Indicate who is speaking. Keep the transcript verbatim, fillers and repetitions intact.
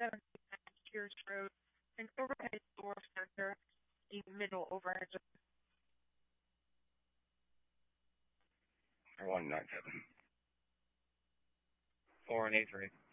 Speaker 1: seventy-nine Pierce Road, an overhead door center, the middle overhead.
Speaker 2: one nine seven. four one eight three.